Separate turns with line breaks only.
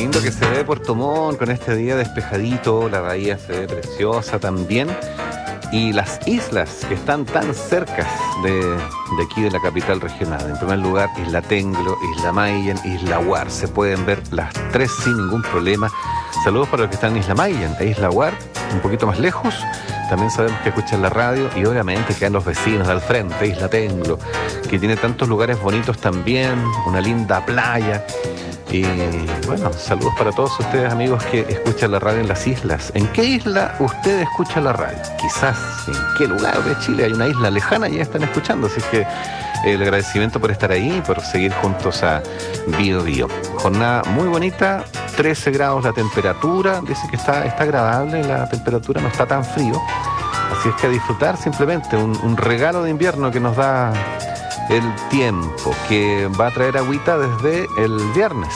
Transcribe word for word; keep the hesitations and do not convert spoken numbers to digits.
lindo que se ve Puerto Montt con este día despejadito, la bahía se ve preciosa también. Y las islas que están tan cerca de, de aquí de la capital regional. En primer lugar, Isla Tenglo, Isla Mayen, Isla Guar. Se pueden ver las tres sin ningún problema. Saludos para los que están en Isla Mayen, e Isla Guar, un poquito más lejos. También sabemos que escuchan la radio y obviamente quedan los vecinos de al frente, Isla Tenglo, que tiene tantos lugares bonitos también, una linda playa. Y bueno, saludos para todos ustedes, amigos, que escuchan la radio en las islas. ¿En qué isla usted escucha la radio? Quizás en qué lugar de Chile hay una isla lejana y ya están escuchando. Así que el agradecimiento por estar ahí y por seguir juntos a Bio Bio. Jornada muy bonita, trece grados la temperatura. Dice que está, está agradable la temperatura, no está tan frío. Así es que a disfrutar simplemente un, un regalo de invierno que nos da el tiempo, que va a traer agüita desde el viernes.